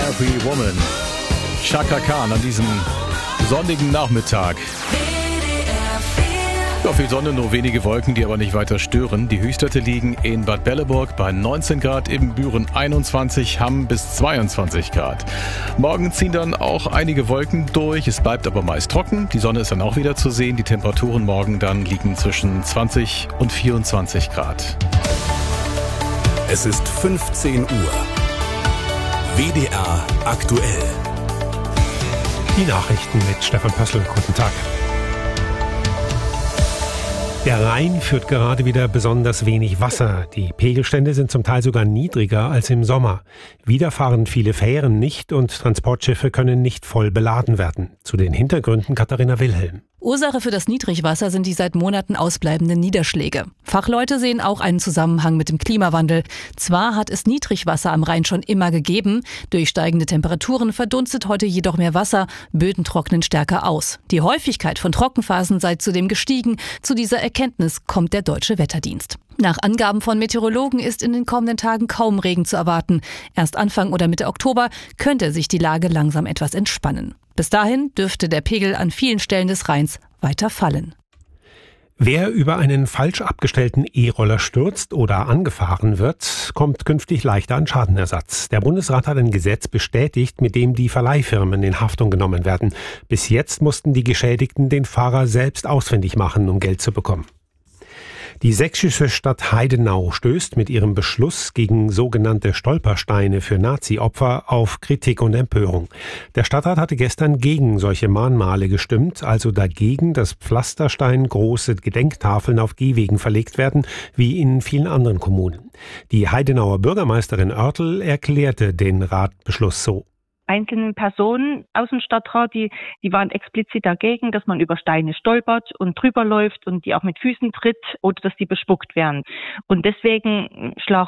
Every Woman. Chaka Khan an diesem sonnigen Nachmittag. Ja, viel Sonne, nur wenige Wolken, die aber nicht weiter stören. Die Höchstwerte liegen in Bad Berleburg bei 19 Grad, in Büren 21, Hamm bis 22 Grad. Morgen ziehen dann auch einige Wolken durch, es bleibt aber meist trocken. Die Sonne ist dann auch wieder zu sehen. Die Temperaturen morgen dann liegen zwischen 20 und 24 Grad. Es ist 15 Uhr. WDR aktuell. Die Nachrichten mit Stefan Pössl. Guten Tag. Der Rhein führt gerade wieder besonders wenig Wasser. Die Pegelstände sind zum Teil sogar niedriger als im Sommer. Wieder fahren viele Fähren nicht und Transportschiffe können nicht voll beladen werden. Zu den Hintergründen Katharina Wilhelm. Ursache für das Niedrigwasser sind die seit Monaten ausbleibenden Niederschläge. Fachleute sehen auch einen Zusammenhang mit dem Klimawandel. Zwar hat es Niedrigwasser am Rhein schon immer gegeben, durch steigende Temperaturen verdunstet heute jedoch mehr Wasser, Böden trocknen stärker aus. Die Häufigkeit von Trockenphasen sei zudem gestiegen. Zu dieser Erkenntnis kommt der Deutsche Wetterdienst. Nach Angaben von Meteorologen ist in den kommenden Tagen kaum Regen zu erwarten. Erst Anfang oder Mitte Oktober könnte sich die Lage langsam etwas entspannen. Bis dahin dürfte der Pegel an vielen Stellen des Rheins weiter fallen. Wer über einen falsch abgestellten E-Roller stürzt oder angefahren wird, kommt künftig leichter an Schadenersatz. Der Bundesrat hat ein Gesetz bestätigt, mit dem die Verleihfirmen in Haftung genommen werden. Bis jetzt mussten die Geschädigten den Fahrer selbst ausfindig machen, um Geld zu bekommen. Die sächsische Stadt Heidenau stößt mit ihrem Beschluss gegen sogenannte Stolpersteine für Nazi-Opfer auf Kritik und Empörung. Der Stadtrat hatte gestern gegen solche Mahnmale gestimmt, also dagegen, dass Pflasterstein große Gedenktafeln auf Gehwegen verlegt werden, wie in vielen anderen Kommunen. Die Heidenauer Bürgermeisterin Oertel erklärte den Ratbeschluss so. Einzelnen Personen aus dem Stadtrat, die waren explizit dagegen, dass man über Steine stolpert und drüber läuft und die auch mit Füßen tritt oder dass die bespuckt werden. Und deswegen schlagen